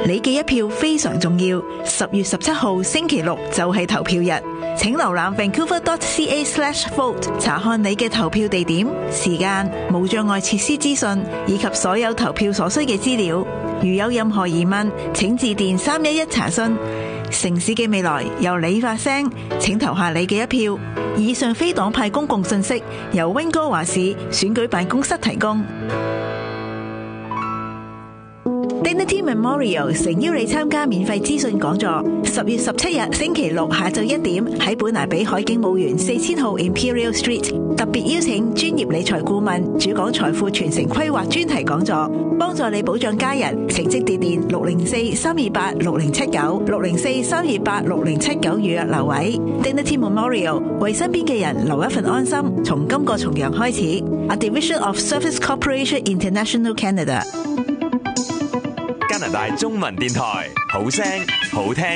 你嘅一票非常重要。10月17號星期六就係投票日，請瀏覽 vancouver.ca/vote 查看你嘅投票地點、時間、無障礙設施資訊以及所有投票所需嘅資料。如有任何疑問，請致電311查詢。城市嘅未來由你發聲，請投下你嘅一票。以上非黨派公共信息由溫哥華市選舉辦公室提供。Dignity Memorial 誠邀你參加免費資訊講座，10月17日星期六下晝1點喺本拿比海景墓園4000號 Imperial Street， 特別邀請專業理財顧問主講財富傳承規劃專題講座，幫助你保障家人。成績致電604-328-6079 604-328-6079預約留位。Dignity Memorial 為身邊嘅人留一份安心，從今個重陽開始。A Division of Service Corporation International Canada。 加拿大中文電台，好聲好聽。